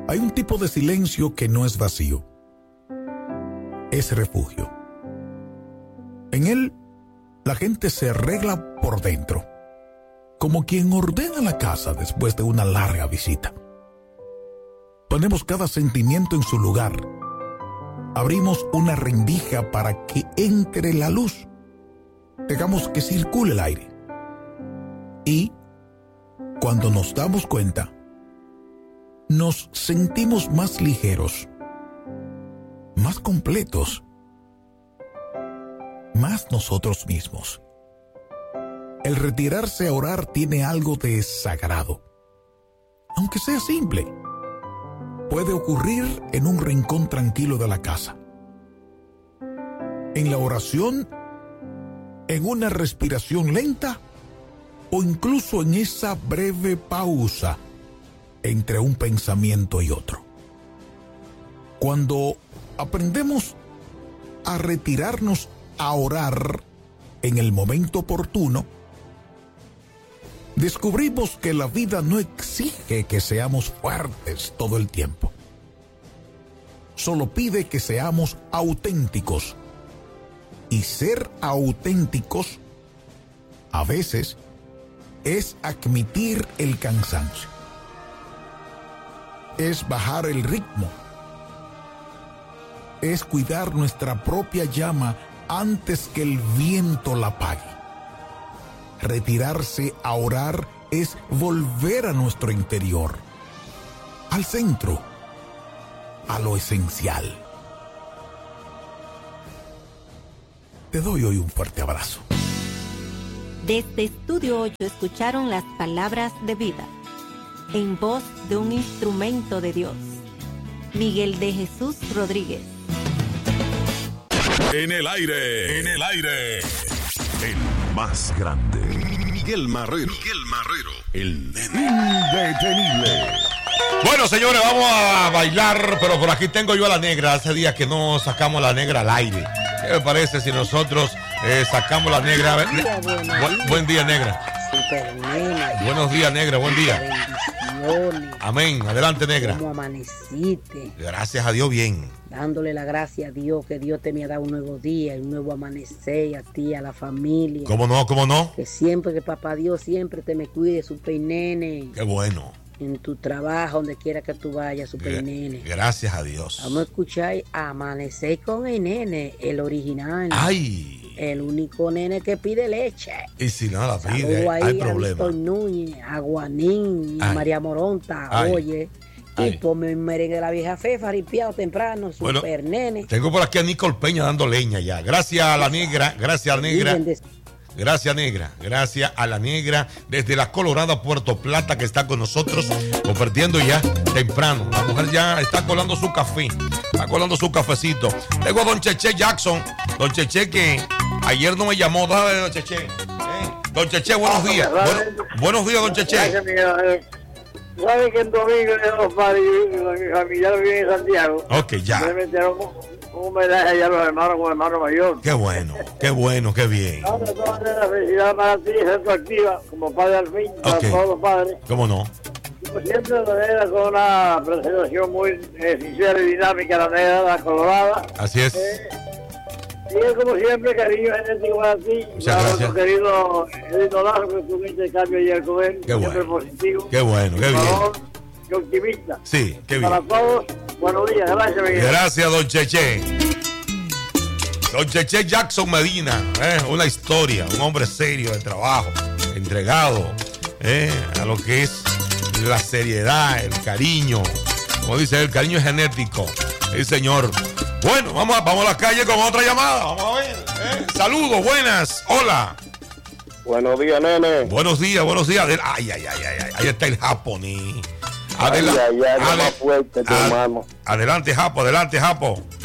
Hay un tipo de silencio que no es vacío, es refugio. En él, la gente se arregla por dentro, como quien ordena la casa después de una larga visita. Ponemos cada sentimiento en su lugar. Abrimos una rendija para que entre la luz. Dejamos que circule el aire. Y, cuando nos damos cuenta, nos sentimos más ligeros, más completos, más nosotros mismos. El retirarse a orar tiene algo de sagrado. Aunque sea simple, puede ocurrir en un rincón tranquilo de la casa. En la oración, en una respiración lenta o incluso en esa breve pausa entre un pensamiento y otro. Cuando aprendemos a retirarnos a orar en el momento oportuno, descubrimos que la vida no exige que seamos fuertes todo el tiempo. Solo pide que seamos auténticos. Y ser auténticos, a veces, es admitir el cansancio. Es bajar el ritmo. Es cuidar nuestra propia llama antes que el viento la apague. Retirarse a orar es volver a nuestro interior, al centro, a lo esencial. Te doy hoy un fuerte abrazo. Desde Estudio 8 escucharon las palabras de vida, en voz de un instrumento de Dios, Miguel de Jesús Rodríguez. En el aire, el más grande, Miguel Marrero, el nene indetenible. Bueno, señores, vamos a bailar, pero por aquí tengo yo a la negra. Hace días que no sacamos a la negra al aire. ¿Qué me parece si nosotros sacamos la negra? Buen día, negra. Super nena. Buenos días, negra, buen día. Bendiciones. Amén. Adelante, negra. ¿Cómo amaneciste? Gracias a Dios, bien. Dándole la gracia a Dios, que Dios te me ha dado un nuevo día, un nuevo amanecer, a ti, a la familia. ¿Cómo no? ¿Cómo no? Que siempre, que papá Dios siempre te me cuide, super nene. Qué bueno. En tu trabajo, donde quiera que tú vayas, super nene. Gracias a Dios. Vamos a escuchar Amanecer con el nene, el original. ¡Ay! El único nene que pide leche. Y si no la pide, Saludo ahí hay a problema. Víctor Núñez, a Guanín, a María Moronta, Ay. oye. Ay. Y ponme un merengue de la vieja Fefa, ripiado temprano, Bueno, super nene. Tengo por aquí a Nicole Peña dando leña ya. Gracias a la negra, gracias a la negra. Gracias, negra. Gracias a la negra desde la Colorada Puerto Plata que está con nosotros compartiendo ya temprano. La mujer ya está colando su café, está colando su cafecito. Tengo a don Cheche Jackson. Don Cheche que ayer no me llamó. Dale, don Cheche. Don Cheche, buenos días. Buenos días, don Cheche. Gracias, Miguel. ¿Sabes que en domingo de los padres mi familia vive en Santiago? Ok, ya. Me metieron un homenaje allá a los hermanos con el hermano mayor. Qué bueno, qué bien. No, de todas maneras, felicidad para ti, ser tu activa como padre al fin, para todos los padres. ¿Cómo no? Como siempre, la negra con una presentación muy sincera y dinámica, la negra, la colorada. Así es. Y es como siempre, cariño genético para ti. Muchas gracias. Querido Edito Lazo, que tuve intercambio ayer con él. Qué bueno. Siempre positivo. Qué bueno, qué bien. Qué optimista. Sí, qué bien. Para todos, buenos días. Gracias, Miguel. Gracias, don Cheche. Don Cheche Jackson Medina, una historia, un hombre serio de trabajo, entregado a lo que es la seriedad, el cariño. Como dice, el cariño es genético. Sí, señor. Bueno, vamos a la calle con otra llamada. Vamos a ver. Saludos, buenas. Hola. Buenos días, nene. Buenos días. Ay. Ahí está el japonés. Más fuerte, hermano. Adelante, Japo.